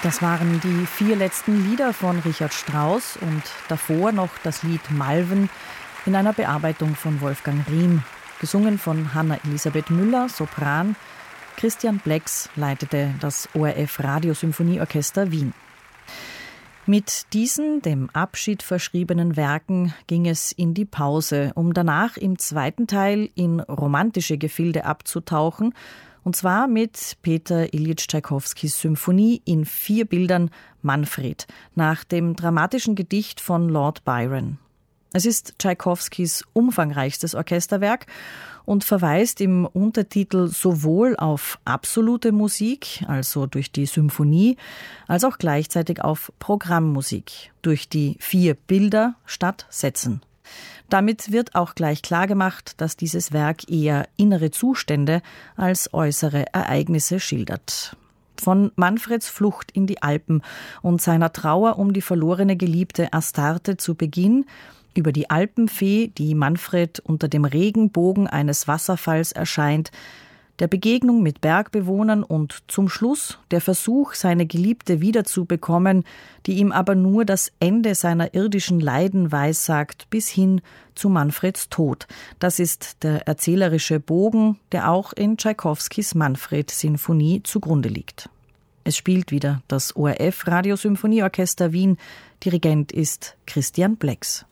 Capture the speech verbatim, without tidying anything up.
Das waren die vier letzten Lieder von Richard Strauss und davor noch das Lied Malven in einer Bearbeitung von Wolfgang Riem, gesungen von Hanna Elisabeth Müller, Sopran. Christian Blex leitete das O R F Radiosymphonieorchester Wien. Mit diesen dem Abschied verschriebenen Werken ging es in die Pause, um danach im zweiten Teil in romantische Gefilde abzutauchen, und zwar mit Peter Iljitsch Tschaikowskis Symphonie in vier Bildern Manfred, nach dem dramatischen Gedicht von Lord Byron. Es ist Tschaikowskis umfangreichstes Orchesterwerk und verweist im Untertitel sowohl auf absolute Musik, also durch die Symphonie, als auch gleichzeitig auf Programmmusik, durch die vier Bilder statt Sätzen. Damit wird auch gleich klargemacht, dass dieses Werk eher innere Zustände als äußere Ereignisse schildert. Von Manfreds Flucht in die Alpen und seiner Trauer um die verlorene Geliebte Astarte zu Beginn, über die Alpenfee, die Manfred unter dem Regenbogen eines Wasserfalls erscheint, der Begegnung mit Bergbewohnern und zum Schluss der Versuch, seine Geliebte wiederzubekommen, die ihm aber nur das Ende seiner irdischen Leiden weissagt, bis hin zu Manfreds Tod. Das ist der erzählerische Bogen, der auch in Tschaikowskis Manfred-Sinfonie zugrunde liegt. Es spielt wieder das O R F Radiosymphonieorchester Wien. Dirigent ist Christian Blex.